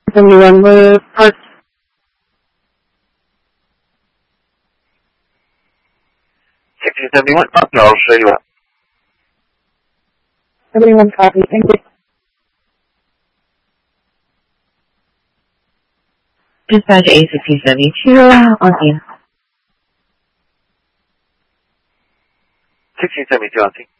71 the parts. 1671, up, I'll show you up. 71 copy, thank you. Dispatch A1672, on you. 1672, on scene.